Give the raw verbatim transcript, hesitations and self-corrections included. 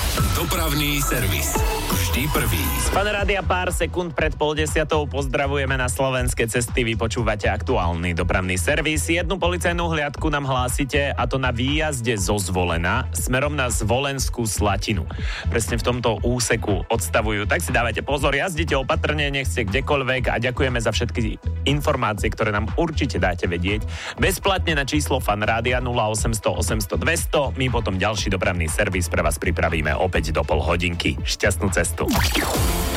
Dopravný servis. Vždy prvý. Z Fanrádia pár sekúnd pred pol desiatou pozdravujeme na slovenské cesty. Vy počúvate aktuálny dopravný servis. Jednu policajnú hliadku nám hlásite, a to na výjazde zo Zvolena smerom na Zvolenskú Slatinu. Presne v tomto úseku odstavujú. Tak si dávajte pozor, jazdite opatrne, nech ste kdekoľvek, a ďakujeme za všetky informácie, ktoré nám určite dáte vedieť. Bezplatne na číslo Fanrádia nula osemsto osemsto dvesto. My potom ďalší dopravný servis pre vás pripravíme opäť do pol hodinky. Šťastnú cestu.